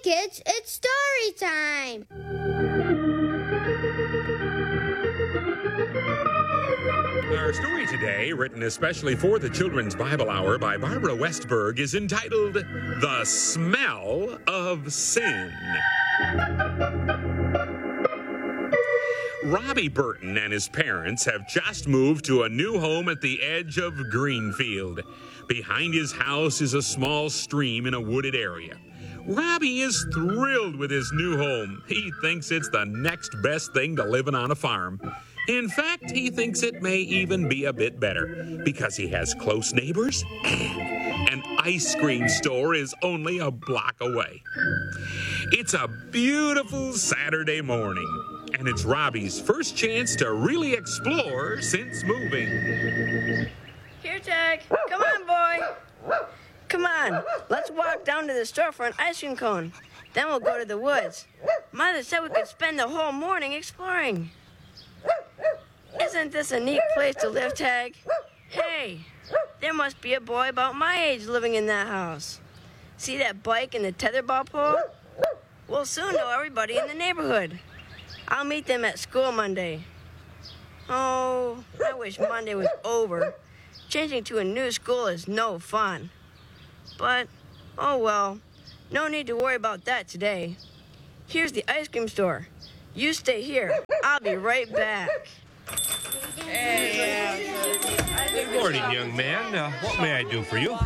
kids, it's story time! Our story today, written especially for the Children's Bible Hour by Barbara Westberg, is entitled The Smell of Sin. Robbie Burton and his parents have just moved to a new home at the edge of Greenfield. Behind his house is a small stream in a wooded area. Robbie is thrilled with his new home. He thinks it's the next best thing to living on a farm. In fact, he thinks it may even be a bit better because he has close neighbors and an ice cream store is only a block away. It's a beautiful Saturday morning, and it's Robbie's first chance to really explore since moving. Here, Tag. Come on, boy. Come on. Let's walk down to the store for an ice cream cone. Then we'll go to the woods. Mother said we could spend the whole morning exploring. Isn't this a neat place to live, Tag? Hey, there must be a boy about my age living in that house. See that bike and the tetherball pole? We'll soon know everybody in the neighborhood. I'll meet them at school Monday. Oh, I wish Monday was over. Changing to a new school is no fun. But, oh well, no need to worry about that today. Here's the ice cream store. You stay here. I'll be right back. Good morning, young man. What may I do for you?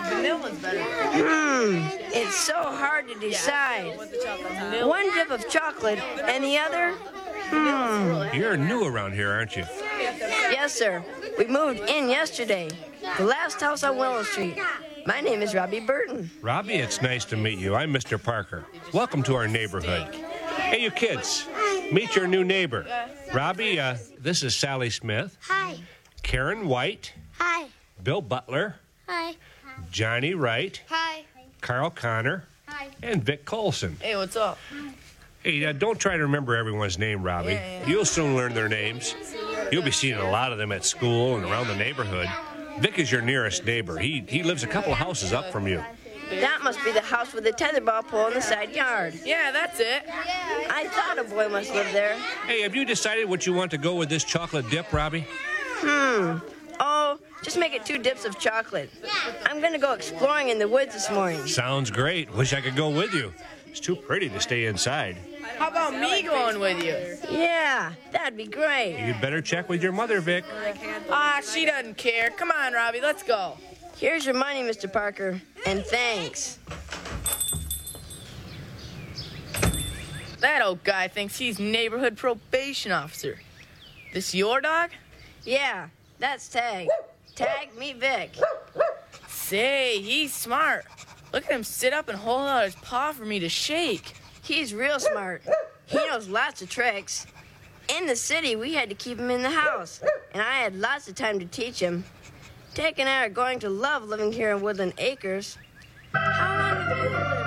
It's so hard to decide. One dip of chocolate and the other? You're new around here, aren't you? Yes, sir. We moved in yesterday. The last house on Willow Street. My name is Robbie Burton. Robbie, it's nice to meet you. I'm Mr. Parker. Welcome to our neighborhood. Hey, you kids. Meet your new neighbor. Robbie, this is Sally Smith. Hi. Karen White. Hi. Bill Butler. Hi. Johnny Wright. Hi. Carl Connor. Hi. And Vic Colson. Hey, what's up? Hey, don't try to remember everyone's name, Robbie. You'll soon learn their names. You'll be seeing a lot of them at school and around the neighborhood. Vic is your nearest neighbor. He lives a couple houses up from you. That must be the house with the tetherball pole in the side yard. Yeah, that's it. I thought a boy must live there. Hey, have you decided what you want to go with this chocolate dip, Robbie? Oh, just make it 2 dips of chocolate. I'm going to go exploring in the woods this morning. Sounds great. Wish I could go with you. It's too pretty to stay inside. How about me going with you? Yeah, that'd be great. You'd better check with your mother, Vic. She doesn't care. Come on, Robbie, let's go. Here's your money, Mr. Parker, and thanks. That old guy thinks he's neighborhood probation officer. This your dog? Yeah, that's Tag. Tag, meet Vic. Say, he's smart. Look at him sit up and hold out his paw for me to shake. He's real smart. He knows lots of tricks. In the city, we had to keep him in the house, and I had lots of time to teach him. Tag and I are going to love living here in Woodland Acres. How long have you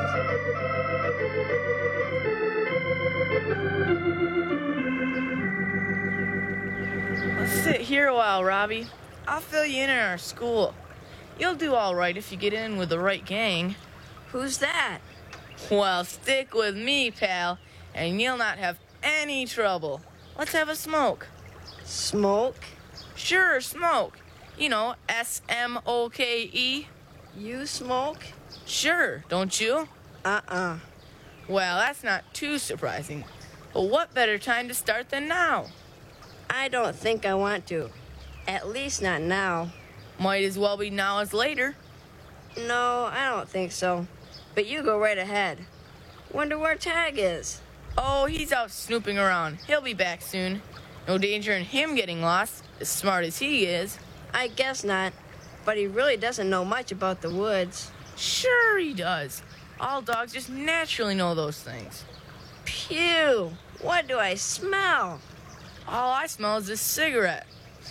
lived? Let's sit here a while, Robbie. I'll fill you in our school. You'll do all right if you get in with the right gang. Who's that? Well, stick with me, pal, and you'll not have any trouble. Let's have a smoke. Smoke? Sure, smoke. You know, S-M-O-K-E. You smoke? Sure, don't you? Uh-uh. Well, that's not too surprising. But what better time to start than now? I don't think I want to. At least not now. Might as well be now as later. No, I don't think so. But you go right ahead. Wonder where Tag is. Oh, he's out snooping around. He'll be back soon. No danger in him getting lost, as smart as he is. I guess not. But he really doesn't know much about the woods. Sure he does. All dogs just naturally know those things. Phew! What do I smell? All I smell is this cigarette.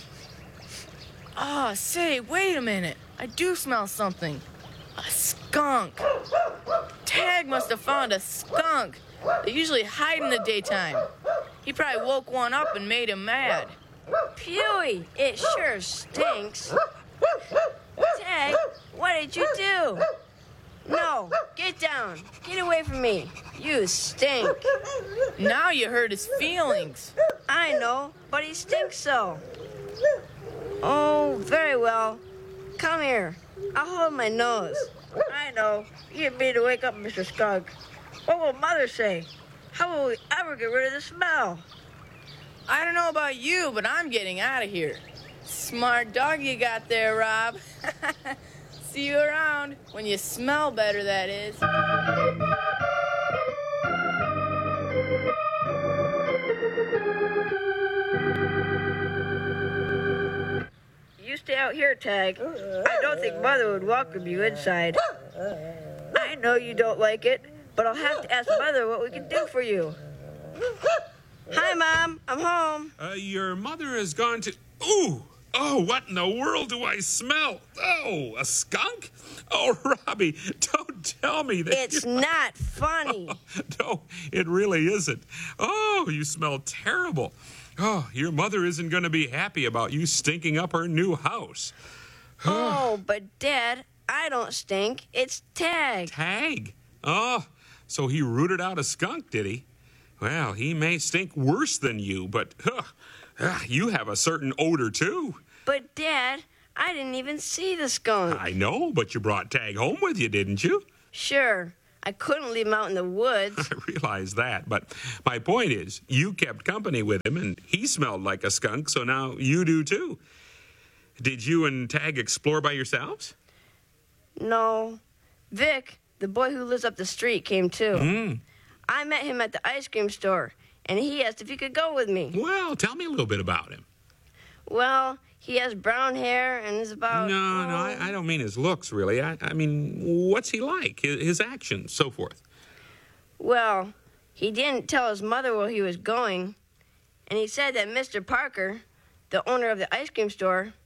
Oh, say, wait a minute. I do smell something. A skunk. Tag must have found a skunk. They usually hide in the daytime. He probably woke one up and made him mad. Pewee! It sure stinks. Tag, what did you do? No, get down. Get away from me. You stink. Now you hurt his feelings. I know, but he stinks so. Oh, very well. Come here. I'll hold my nose. I know. You need me to wake up Mr. Skunk. What will Mother say? How will we ever get rid of the smell? I don't know about you, but I'm getting out of here. Smart dog you got there, Rob. See you around. When you smell better, that is. You stay out here, Tag. I don't think Mother would welcome you inside. I know you don't like it, but I'll have to ask Mother what we can do for you. Hi, Mom. I'm home. Your mother has gone to... Ooh! Oh, what in the world do I smell? Oh, a skunk? Oh, Robbie, don't tell me that... It's not funny. No, it really isn't. Oh, you smell terrible. Oh, your mother isn't going to be happy about you stinking up her new house. Oh, but Dad, I don't stink. It's Tag. Tag? Oh, so he rooted out a skunk, did he? Well, he may stink worse than you, but you have a certain odor, too. But, Dad, I didn't even see the skunk. I know, but you brought Tag home with you, didn't you? Sure. I couldn't leave him out in the woods. I realize that, but my point is, you kept company with him, and he smelled like a skunk, so now you do, too. Did you and Tag explore by yourselves? No. Vic, the boy who lives up the street, came, too. I met him at the ice cream store, and he asked if he could go with me. Well, tell me a little bit about him. Well, he has brown hair and is about... No, I don't mean his looks, really. I mean, what's he like? His actions, so forth. Well, he didn't tell his mother where he was going, and he said that Mr. Parker, the owner of the ice cream store,